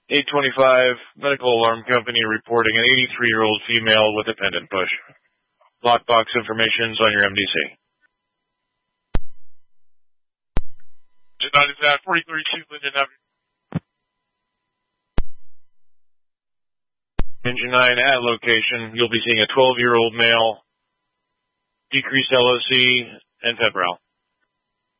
825 Medical Alarm Company reporting an 83-year-old female with a pendant push. Lockbox information's on your MDC. Tonight is at 4032 Linden Avenue. Engine 9 at location. You'll be seeing a 12-year-old male, decreased LOC, and febrile.